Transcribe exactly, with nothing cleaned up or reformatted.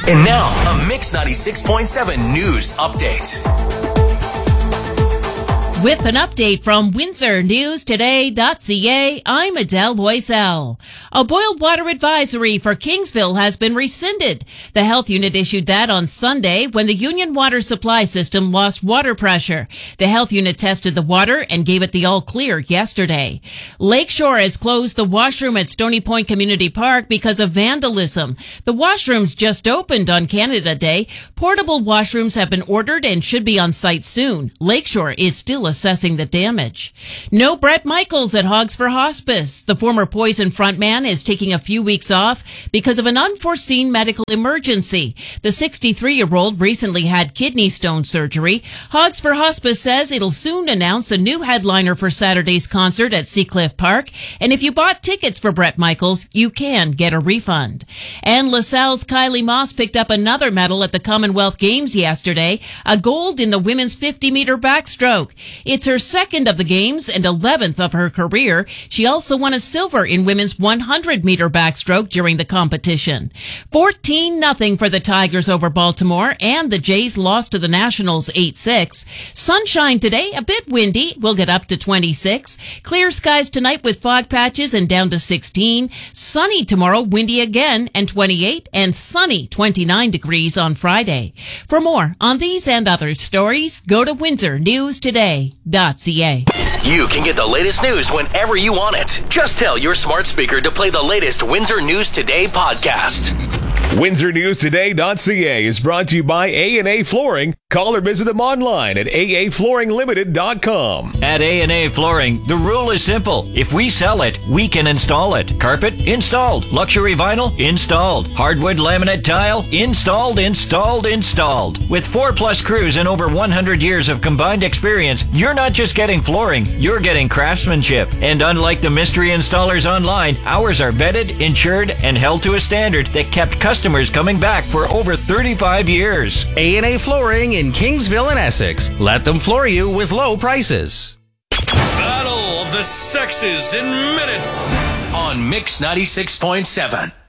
And now, a Mix ninety-six point seven news update. With an update from Windsor News Today dot C A, I'm Adele Loisel. A boiled water advisory for Kingsville has been rescinded. The health unit issued that on Sunday when the Union water supply system lost water pressure. The health unit tested the water and gave it the all clear yesterday. Lakeshore has closed the washroom at Stony Point Community Park because of vandalism. The washrooms just opened on Canada Day. Portable washrooms have been ordered and should be on site soon. Lakeshore is still assessing the damage. No Bret Michaels at Hogs for Hospice. The former Poison frontman is taking a few weeks off because of an unforeseen medical emergency. The sixty-three-year-old recently had kidney stone surgery. Hogs for Hospice says it'll soon announce a new headliner for Saturday's concert at Seacliff Park. And if you bought tickets for Bret Michaels, you can get a refund. And LaSalle's Kylie Moss picked up another medal at the Commonwealth Games yesterday, a gold in the women's fifty-meter backstroke. It's her second of the games and eleventh of her career. She also won a silver in women's one hundred meter backstroke during the competition. fourteen nothing for the Tigers over Baltimore, and the Jays lost to the Nationals eight six. Sunshine today, a bit windy. We'll get up to twenty-six. Clear skies tonight with fog patches and down to sixteen. Sunny tomorrow, windy again and twenty-eight, and sunny twenty-nine degrees on Friday. For more on these and other stories, go to Windsor News Today dot C A. You can get the latest news whenever you want it. Just tell your smart speaker to play the latest Windsor News Today podcast. Windsor News Today dot C A is brought to you by A and A Flooring. Call or visit them online at A A Flooring Limited dot com. At A and A Flooring, the rule is simple. If we sell it, we can install it. Carpet? Installed. Luxury vinyl? Installed. Hardwood laminate tile? Installed, installed, installed. With four plus crews and over one hundred years of combined experience, you're not just getting flooring, you're getting craftsmanship. And unlike the mystery installers online, ours are vetted, insured, and held to a standard that kept customers coming back for over thirty-five years. A and A Flooring in Kingsville and Essex. Let them floor you with low prices. Battle of the Sexes in minutes on Mix ninety-six point seven.